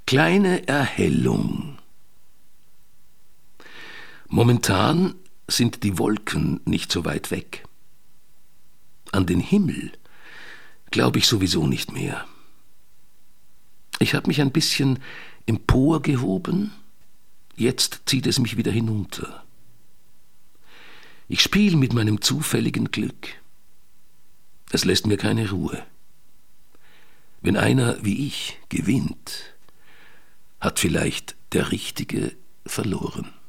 Kleine Erhellung. Momentan sind die Wolken nicht so weit weg. An den Himmel glaube ich sowieso nicht mehr. Ich habe mich ein bisschen emporgehoben, jetzt zieht es mich wieder hinunter. Ich spiele mit meinem zufälligen Glück. Es lässt mir keine Ruhe. Wenn einer wie ich gewinnt, hat vielleicht der Richtige verloren.